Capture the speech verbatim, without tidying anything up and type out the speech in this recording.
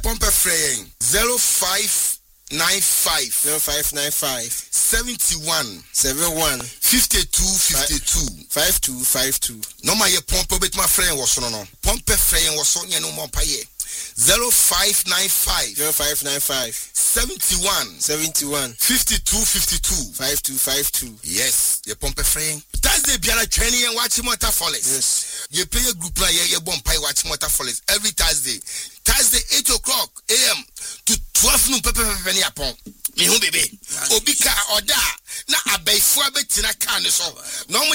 pompe freying zero five nine five zero five nine five seventy-one seventy-one fifty-two fifty-two five two five two. No my pompe bit my friend was no no. Pompe freying was on no more paye. zero five nine five zero five nine five seventy-one seventy-one fifty-two fifty-two five two five two. Yes, your pompe freying. Thursday biara training and watching Waterfalls. Yes. You play a group like you bomb pie watching Waterfalls every Thursday. Thursday eight o'clock A M to twelve noon pepe pepe ni apon. Me hu bebe. Obika oda na abaifo abetina kan so. No